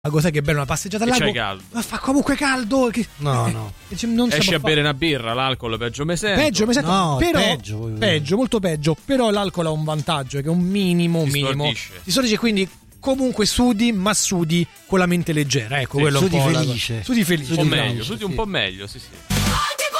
Ma cos'è che bello una passeggiata al E lago? c'hai caldo. Ma fa comunque caldo. No. Non Esci a bere una birra, l'alcol peggio mi sento. Peggio, mi sento. No, però, peggio. molto peggio. Però l'alcol ha un vantaggio, che è un minimo. Ti stordisce. Ti stordisce, quindi comunque sudi, ma sudi con la mente leggera. Ecco, quello sudi un po' felice. Sudi felice. Un po' Sudi meglio, felice, tutti un sì. po' meglio, sì.